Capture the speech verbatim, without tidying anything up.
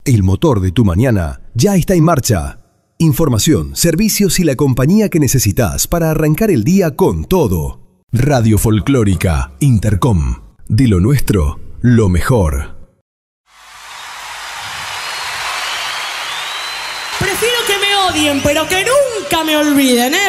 El motor de tu mañana ya está en marcha. Información, servicios y la compañía que necesitas para arrancar el día con todo. Radio Folclórica Intercom. De lo nuestro, lo mejor. Prefiero que me odien, pero que nunca me olviden, ¿eh?